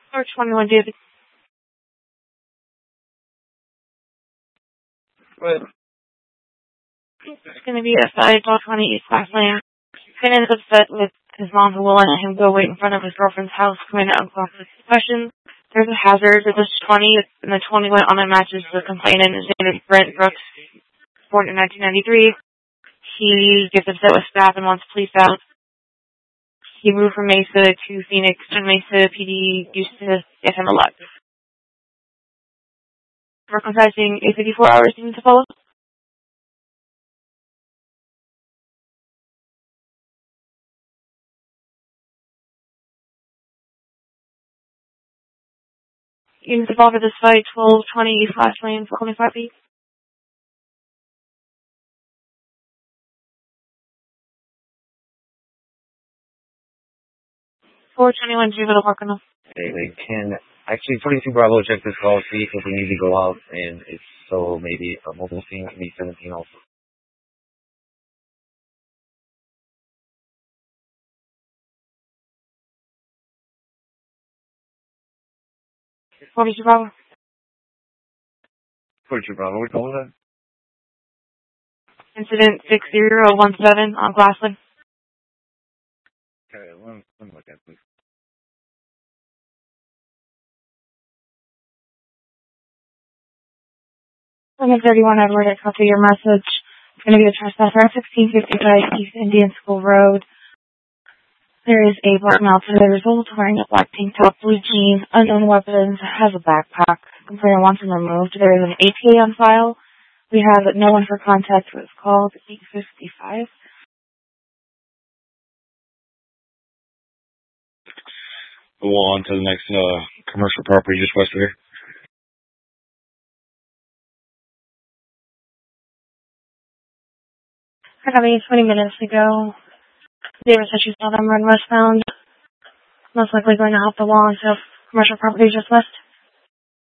Or 21 David. Right. It's going to be a 5-20 East Class Lane. Finn is upset with his mom who won't let him go wait in front of his girlfriend's house, committing unconscious questions. There's a hazard. It was 20, and the 20 went on and matches the complainant. His name is Brent Brooks, born in 1993. He gets upset with staff and wants police out. He moved from Mesa to Phoenix, and Mesa PD used to get him a lot. Recognizing a 54 hours seems to follow. Units involved in this fight, 1220 East Class Lane, 25 feet. 421 Juvenile Parkinal. They can actually 22 Bravo check this call, see if we need to go out, and if so, maybe a mobile scene can be 17 also. Bravo. 42 Bravo, what was that? Incident 6017 on Glassland. Okay, let me look at this. I'm at 31 Edward. I copy your message. It's going to be a trespasser at 1655 East Indian School Road. There is a black male 10 years old wearing a black tank top, blue jeans, unknown weapons, has a backpack. Complainant wants him removed. There is an ATA on file. We have no one for contact with call 855. Go on to the next commercial property just west of here. I got me 20 minutes ago. David said she saw them run westbound. Most likely going to hop the wall into commercial property just west.